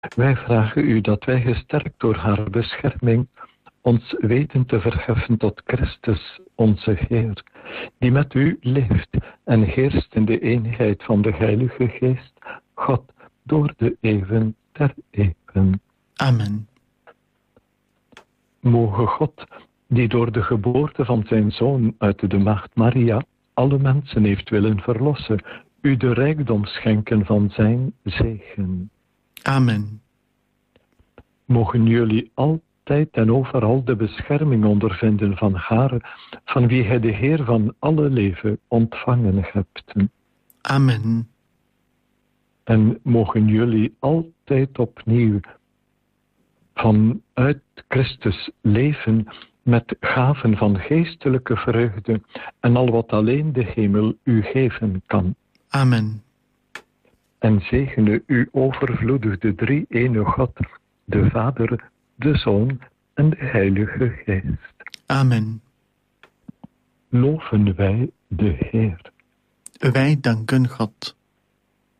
Wij vragen u dat wij gesterkt door haar bescherming ons weten te verheffen tot Christus, onze Heer, die met u leeft en heerst in de eenheid van de Heilige Geest, God, door de eeuwen der eeuwen. Amen. Moge God, die door de geboorte van zijn Zoon uit de Maagd Maria alle mensen heeft willen verlossen, u de rijkdom schenken van zijn zegen. Amen. Mogen jullie altijd en overal de bescherming ondervinden van haar, van wie gij de Heer van alle leven ontvangen hebt. Amen. En mogen jullie altijd opnieuw vanuit Christus leven met gaven van geestelijke vreugde en al wat alleen de hemel u geven kan. Amen. En zegene u overvloedig de drie-ene God, de Vader, de Zoon en de Heilige Geest. Amen. Loven wij de Heer. Wij danken God.